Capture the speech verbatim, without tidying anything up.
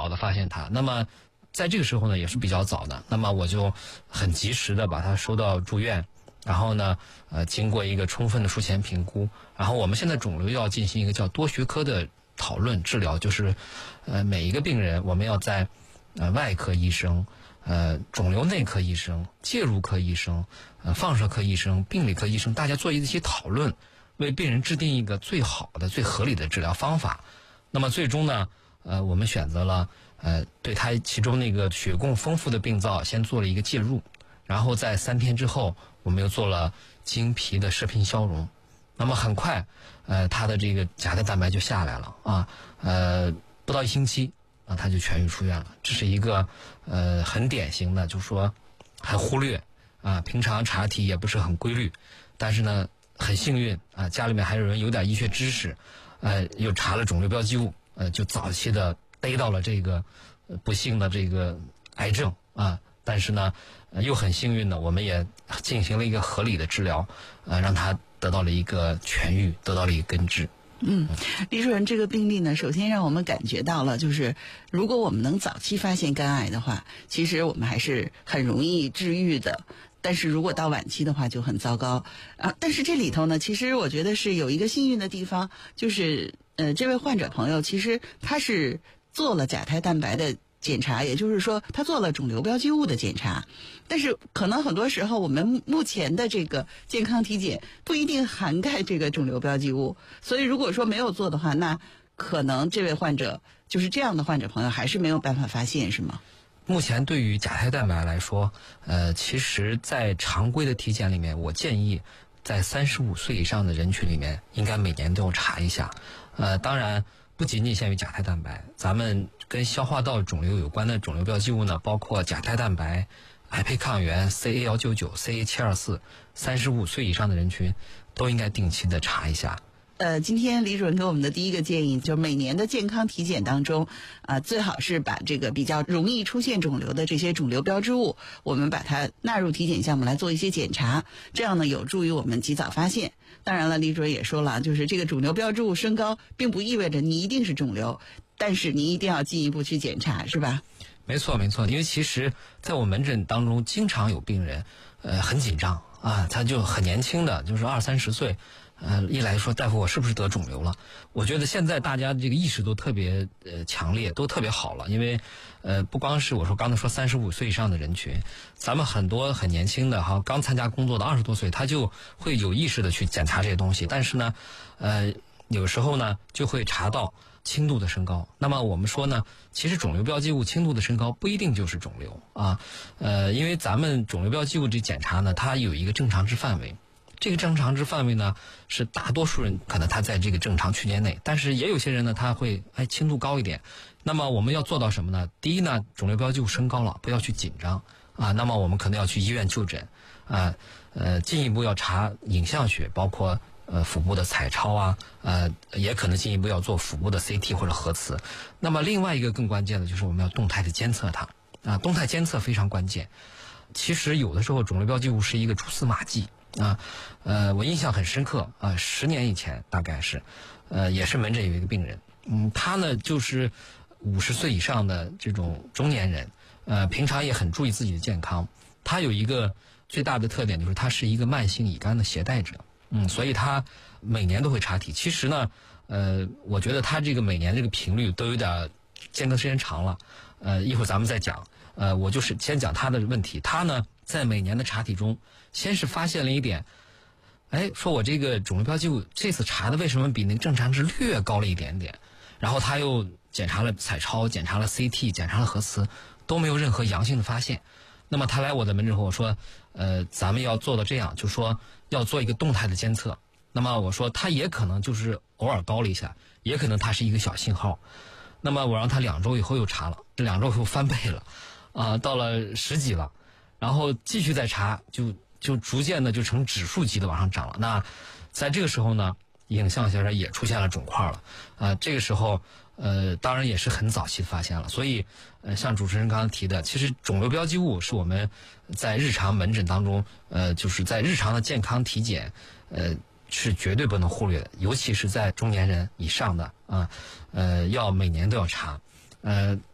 早的发现它。那么在这个时候呢，也是比较早的，那么我就很及时的把它收到住院，然后呢，呃，经过一个充分的术前评估，然后我们现在肿瘤要进行一个叫多学科的讨论治疗，就是呃每一个病人我们要在呃外科医生、呃肿瘤内科医生、介入科医生、呃放射科医生、病理科医生，大家做一些讨论，为病人制定一个最好的、最合理的治疗方法。那么最终呢，呃，我们选择了呃对他其中那个血供丰富的病灶先做了一个介入，然后在三天之后，我们又做了经皮的射频消融。那么很快，呃，他的这个甲胎蛋白就下来了啊，呃，不到一星期啊，他就痊愈出院了。这是一个呃很典型的，就是说很忽略啊，平常查体也不是很规律，但是呢很幸运啊，家里面还有人有点医学知识，呃，又查了肿瘤标记物，呃，就早期的逮到了这个、呃、不幸的这个癌症啊。但是呢，呃，又很幸运的，我们也进行了一个合理的治疗，呃，让他得到了一个痊愈，得到了一个根治。 嗯，李主任，这个病例呢，首先让我们感觉到了，就是如果我们能早期发现肝癌的话，其实我们还是很容易治愈的。但是如果到晚期的话就很糟糕啊！但是这里头呢，其实我觉得是有一个幸运的地方，就是呃，这位患者朋友其实他是做了甲胎蛋白的检查，也就是说他做了肿瘤标记物的检查，但是可能很多时候我们目前的这个健康体检不一定涵盖这个肿瘤标记物，所以如果说没有做的话，那可能这位患者就是这样的患者朋友还是没有办法发现，是吗？ 目前对于甲胎蛋白来说，呃，其实在常规的体检里面，我建议在三十五岁以上的人群里面，应该每年都要查一下。呃，当然不仅仅限于甲胎蛋白，咱们跟消化道肿瘤有关的肿瘤标记物呢，包括甲胎蛋白、癌胚抗原、C A 一九九、C A 七二四，三十五岁以上的人群都应该定期的查一下。 呃，今天李主任给我们的第一个建议，就是每年的健康体检当中，啊、呃，最好是把这个比较容易出现肿瘤的这些肿瘤标志物，我们把它纳入体检项目来做一些检查，这样呢，有助于我们及早发现。当然了，李主任也说了，就是这个肿瘤标志物升高，并不意味着你一定是肿瘤，但是你一定要进一步去检查，是吧？ 没错，没错，因为其实在我门诊当中，经常有病人，呃，很紧张啊，他就很年轻的，就是二三十岁。呃，一来说大夫我是不是得肿瘤了？我觉得现在大家这个意识都特别呃强烈，都特别好了，因为呃不光是我说刚才说三十五岁以上的人群，咱们很多很年轻的哈，刚参加工作的二十多岁，他就会有意识的去检查这些东西，但是呢，呃有时候呢就会查到轻度的升高。那么我们说呢，其实肿瘤标记物轻度的升高不一定就是肿瘤啊，呃因为咱们肿瘤标记物这检查呢，它有一个正常值范围。这个正常值范围呢，是大多数人可能他在这个正常区间内，但是也有些人呢，他会哎轻度高一点。那么我们要做到什么呢？第一呢，肿瘤标记物升高了，不要去紧张啊。那么我们可能要去医院就诊啊，呃，进一步要查影像学，包括呃腹部的彩超啊，呃，也可能进一步要做腹部的 C T 或者核磁。那么另外一个更关键的就是我们要动态的监测它啊，动态监测非常关键。其实有的时候肿瘤标记物是一个蛛丝马迹。啊，呃，我印象很深刻啊，十年以前大概是，呃，也是门诊有一个病人，嗯，他呢就是五十岁以上的这种中年人，呃，平常也很注意自己的健康。他有一个最大的特点就是他是一个慢性乙肝的携带者，嗯，所以他每年都会查体。其实呢，呃，我觉得他这个每年这个频率都有点间隔时间长了，呃，一会儿咱们再讲。呃，我就是先讲他的问题。他呢，在每年的查体中，先是发现了一点，哎，说我这个肿瘤标记物这次查的为什么比那个正常值略高了一点点？然后他又检查了彩超，检查了 C T， 检查了核磁，都没有任何阳性的发现。那么他来我的门诊后，我说，呃，咱们要做到这样，就说要做一个动态的监测。那么我说他也可能就是偶尔高了一下，也可能它是一个小信号。那么我让他两周以后又查了，这两周以后翻倍了。啊，到了十几了，然后继续再查，就就逐渐的就成指数级的往上涨了。那在这个时候呢，影像学上也出现了肿块了。啊，这个时候呃，当然也是很早期发现了。所以呃，像主持人刚刚提的，其实肿瘤标记物是我们在日常门诊当中，呃，就是在日常的健康体检，呃。是绝对不能忽略的，尤其是在中年人以上的啊，呃，要每年都要查。呃，